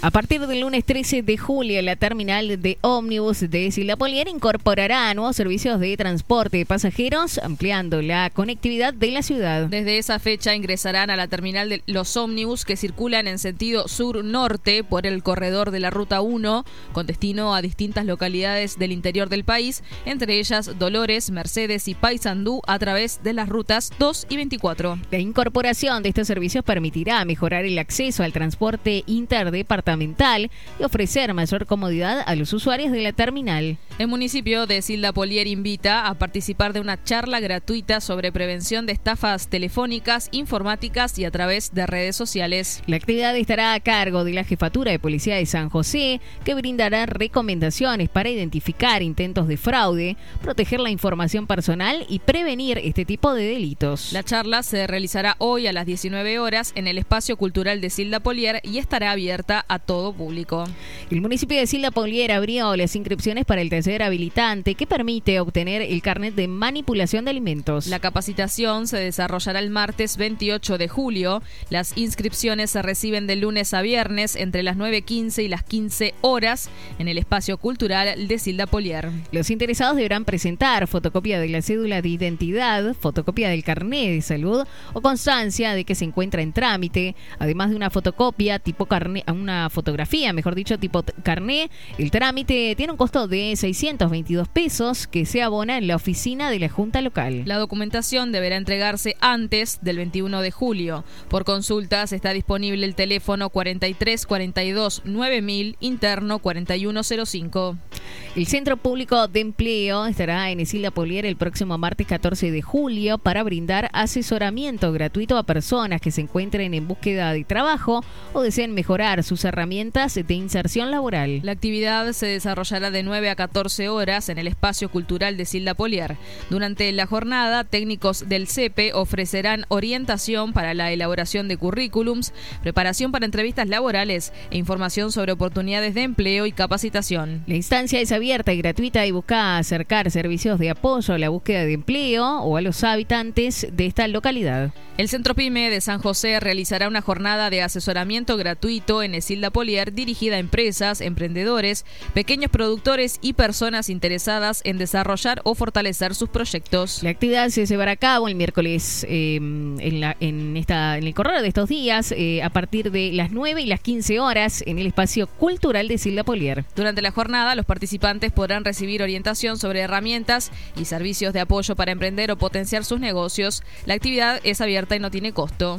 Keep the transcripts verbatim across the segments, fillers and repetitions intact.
A partir del lunes trece de julio, la terminal de ómnibus de Silda Polier incorporará nuevos servicios de transporte de pasajeros, ampliando la conectividad de la ciudad. Desde esa fecha ingresarán a la terminal de los ómnibus que circulan en sentido sur-norte por el corredor de la Ruta uno, con destino a distintas localidades del interior del país, entre ellas Dolores, Mercedes y Paysandú, a través de las rutas dos y veinticuatro. La incorporación de estos servicios permitirá mejorar el acceso al transporte interdepartamental y ofrecer mayor comodidad a los usuarios de la terminal. El municipio de Silda Polier invita a participar de una charla gratuita sobre prevención de estafas telefónicas, informáticas y a través de redes sociales. La actividad estará a cargo de la Jefatura de Policía de San José, que brindará recomendaciones para identificar intentos de fraude, proteger la información personal y prevenir este tipo de delitos. La charla se realizará hoy a las diecinueve horas en el Espacio Cultural de Silda Polier y estará abierta a todo público. El municipio de Silda Polier abrió las inscripciones para el taller habilitante que permite obtener el carnet de manipulación de alimentos. La capacitación se desarrollará el martes veintiocho de julio. Las inscripciones se reciben de lunes a viernes entre las nueve quince y las quince horas en el Espacio Cultural de Silda Polier. Los interesados deberán presentar fotocopia de la cédula de identidad, fotocopia del carnet de salud o constancia de que se encuentra en trámite, además de una fotocopia tipo carnet, una fotografía, mejor dicho, tipo carné. El trámite tiene un costo de seiscientos veintidós pesos que se abona en la oficina de la Junta Local. La documentación deberá entregarse antes del veintiuno de julio. Por consultas está disponible el teléfono cuarenta y tres cuarenta y dos nueve mil, interno cuarenta y uno cero cinco. El Centro Público de Empleo estará en Silda Polier el próximo martes catorce de julio para brindar asesoramiento gratuito a personas que se encuentren en búsqueda de trabajo o deseen mejorar sus herramientas de inserción laboral. La actividad se desarrollará de nueve a catorce horas en el Espacio Cultural de Silda Polier. Durante la jornada, técnicos del C E P E ofrecerán orientación para la elaboración de currículums, preparación para entrevistas laborales e información sobre oportunidades de empleo y capacitación. La instancia es abierta y gratuita y busca acercar servicios de apoyo a la búsqueda de empleo o a los habitantes de esta localidad. El Centro PYME de San José realizará una jornada de asesoramiento gratuito en Silda Polier dirigida a empresas, emprendedores, pequeños productores y personas interesadas en desarrollar o fortalecer sus proyectos. La actividad se llevará a cabo el miércoles eh, en, la, en, esta, en el correr de estos días eh, a partir de las nueve y las quince horas en el Espacio Cultural de Silda Polier. Durante la jornada, los participantes podrán recibir orientación sobre herramientas y servicios de apoyo para emprender o potenciar sus negocios. La actividad es abierta y no tiene costo.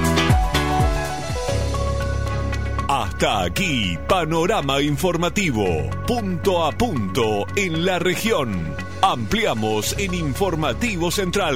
Hasta aquí, Panorama Informativo. Punto a punto en la región. Ampliamos en Informativo Central.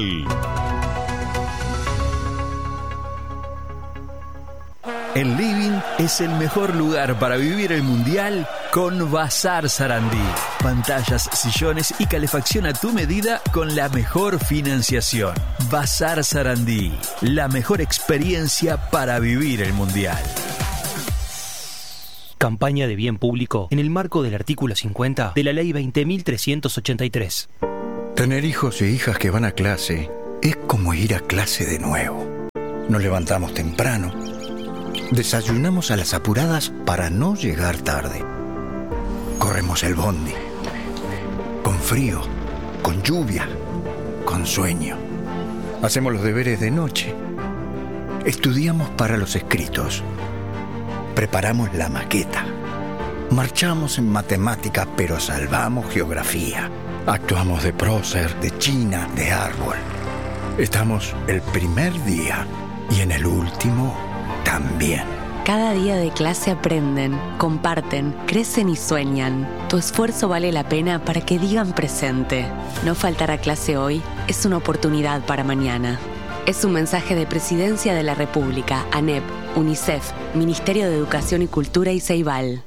El living es el mejor lugar para vivir el mundial con Bazar Sarandí. Pantallas, sillones y calefacción a tu medida con la mejor financiación. Bazar Sarandí, la mejor experiencia para vivir el mundial. Campaña de bien público en el marco del artículo cincuenta de la Ley veinte mil trescientos ochenta y tres. Tener hijos e hijas que van a clase es como ir a clase de nuevo. Nos levantamos temprano, desayunamos a las apuradas para no llegar tarde. Corremos el bondi, con frío, con lluvia, con sueño. Hacemos los deberes de noche. Estudiamos para los escritos. Preparamos la maqueta. Marchamos en matemática, pero salvamos geografía. Actuamos de prócer, de china, de árbol. Estamos el primer día y en el último también. Cada día de clase aprenden, comparten, crecen y sueñan. Tu esfuerzo vale la pena para que digan presente. No faltar a clase hoy es una oportunidad para mañana. Es un mensaje de Presidencia de la República, ANEP, UNICEF, Ministerio de Educación y Cultura y Ceibal.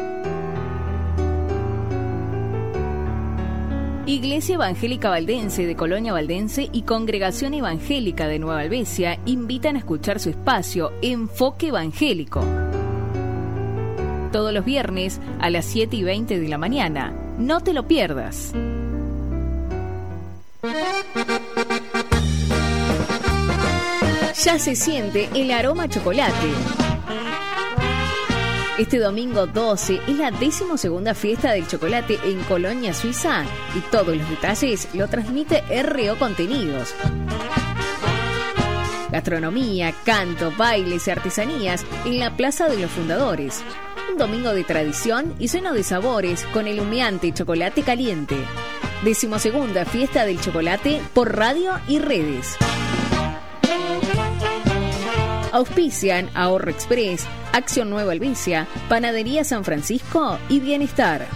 Iglesia Evangélica Valdense de Colonia Valdense y Congregación Evangélica de Nueva Albesia invitan a escuchar su espacio Enfoque Evangélico. Todos los viernes a las siete y veinte de la mañana. No te lo pierdas. Ya se siente el aroma a chocolate. Este domingo doce es la decimosegunda fiesta del chocolate en Colonia, Suiza, y todos los detalles lo transmite R O Contenidos. Gastronomía, canto, bailes y artesanías en la Plaza de los Fundadores. Un domingo de tradición y lleno de sabores con el humeante chocolate caliente. Decimosegunda fiesta del chocolate por radio y redes. Auspician Ahorro Express, Acción Nueva Helvecia, Panadería San Francisco y Bienestar.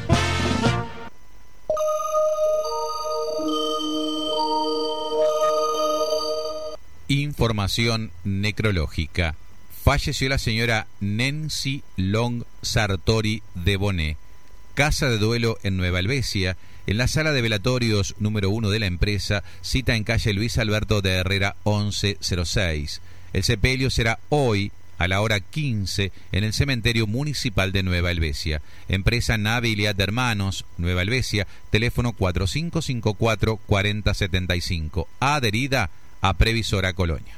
Información necrológica. Falleció la señora Nancy Long Sartori de Bonet, casa de duelo en Nueva Helvecia, en la sala de velatorios número uno de la empresa, cita en calle Luis Alberto de Herrera once cero seis. El sepelio será hoy a la hora quince en el cementerio municipal de Nueva Helvecia. Empresa Nave Iliad de Hermanos, Nueva Helvecia, teléfono cuatro cinco cinco cuatro, cuatro cero siete cinco, adherida a Previsora Colonia.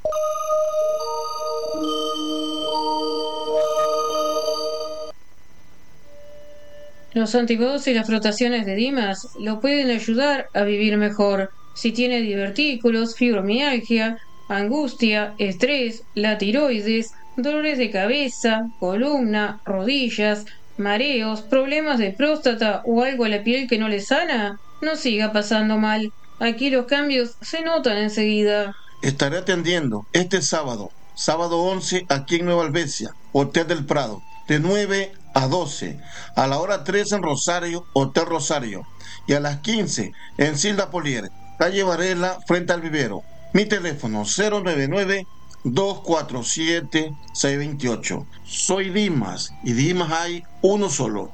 Los antipodos y las frotaciones de Dimas lo pueden ayudar a vivir mejor. Si tiene divertículos, fibromialgia, angustia, estrés, la tiroides, dolores de cabeza, columna, rodillas, mareos, problemas de próstata o algo a la piel que no le sana, no siga pasando mal. Aquí los cambios se notan enseguida. Estaré atendiendo este sábado, sábado once, aquí en Nueva Helvecia, Hotel del Prado, de nueve a doce, a la hora tres en Rosario, Hotel Rosario, y a las quince en Silda Polier, calle Varela, frente al vivero. Mi teléfono cero nueve nueve, dos cuatro siete, seis dos ocho. Soy Dimas, y Dimas hay uno solo.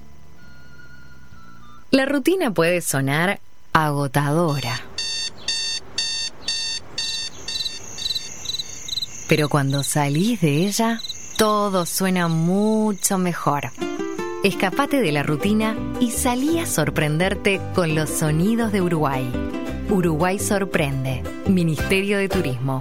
La rutina puede sonar agotadora. Pero cuando salís de ella, todo suena mucho mejor. Escapate de la rutina y salí a sorprenderte con los sonidos de Uruguay. Uruguay sorprende. Ministerio de Turismo.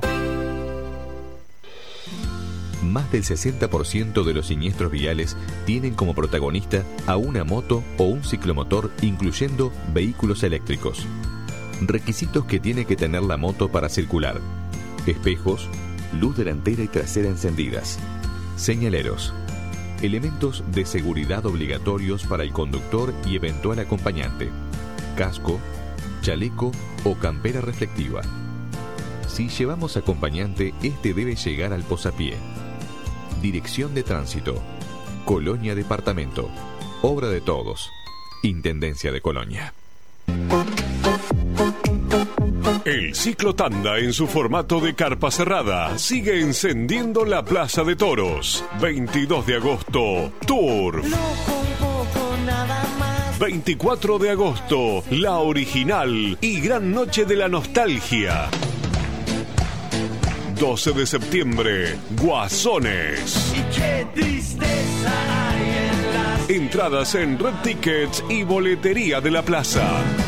Más del sesenta por ciento de los siniestros viales tienen como protagonista a una moto o un ciclomotor, incluyendo vehículos eléctricos. Requisitos que tiene que tener la moto para circular: espejos, luz delantera y trasera encendidas, señaleros, elementos de seguridad obligatorios para el conductor y eventual acompañante, casco, chaleco o campera reflectiva. Si llevamos acompañante, este debe llegar al posapié. Dirección de Tránsito, Colonia Departamento, obra de todos, Intendencia de Colonia. El ciclo tanda en su formato de carpa cerrada sigue encendiendo la Plaza de Toros. veintidós de agosto, Tour. veinticuatro de agosto, La Original y Gran Noche de la Nostalgia. doce de septiembre, Guasones. Y qué tristeza hay en las... Entradas en Red Tickets y Boletería de la Plaza.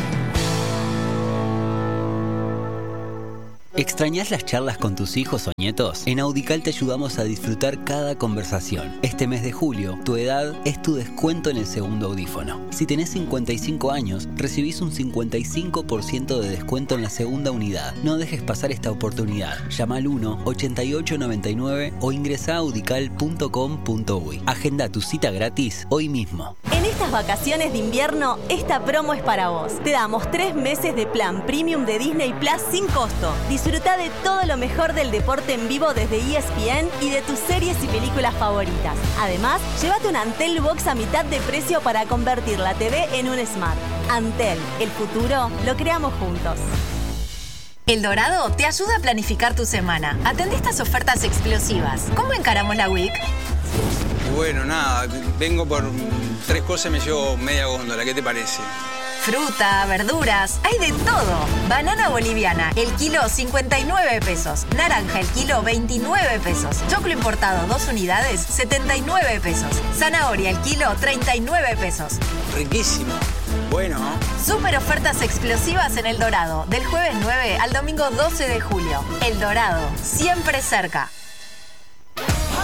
¿Extrañás las charlas con tus hijos o nietos? En Audical te ayudamos a disfrutar cada conversación. Este mes de julio, tu edad es tu descuento en el segundo audífono. Si tenés cincuenta y cinco años, recibís un cincuenta y cinco por ciento de descuento en la segunda unidad. No dejes pasar esta oportunidad. Llama al uno, ochenta y ocho, noventa y nueve o ingresa a audical punto com punto uy. Agenda tu cita gratis hoy mismo. En estas vacaciones de invierno, esta promo es para vos. Te damos tres meses de plan premium de Disney Plus sin costo. Disfruta de todo lo mejor del deporte en vivo desde E S P N y de tus series y películas favoritas. Además, llévate un Antel Box a mitad de precio para convertir la T V en un Smart. Antel, el futuro lo creamos juntos. El Dorado te ayuda a planificar tu semana. Atendé estas ofertas explosivas. ¿Cómo encaramos la week? Bueno, nada, vengo por tres cosas y me llevo media góndola. ¿Qué te parece? Fruta, verduras, hay de todo. Banana boliviana, el kilo cincuenta y nueve pesos. Naranja, el kilo veintinueve pesos. Choclo importado, dos unidades, setenta y nueve pesos. Zanahoria, el kilo treinta y nueve pesos. Riquísimo. Bueno. Super ofertas explosivas en El Dorado, del jueves nueve al domingo doce de julio. El Dorado, siempre cerca.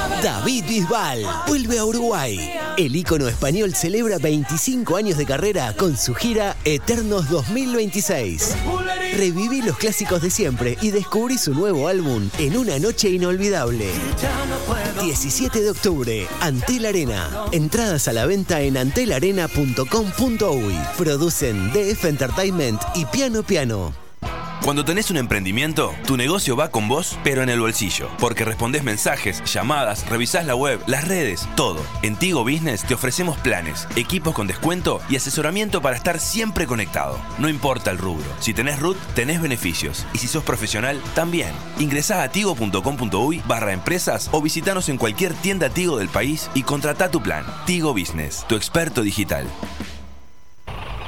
David Bisbal vuelve a Uruguay. El ícono español celebra veinticinco años de carrera con su gira Eternos dos mil veintiséis. Reviví los clásicos de siempre y descubrí su nuevo álbum en una noche inolvidable. diecisiete de octubre, Antel Arena. Entradas a la venta en antel arena punto com punto uy. Producen D F Entertainment y Piano Piano. Cuando tenés un emprendimiento, tu negocio va con vos, pero en el bolsillo. Porque respondés mensajes, llamadas, revisás la web, las redes, todo. En Tigo Business te ofrecemos planes, equipos con descuento y asesoramiento para estar siempre conectado. No importa el rubro. Si tenés R U T, tenés beneficios. Y si sos profesional, también. Ingresá a tigo punto com punto uy barra empresas o visitanos en cualquier tienda Tigo del país y contratá tu plan. Tigo Business, tu experto digital.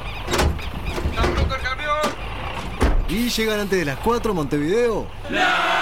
¿Y llegan antes de las cuatro Montevideo? ¡No!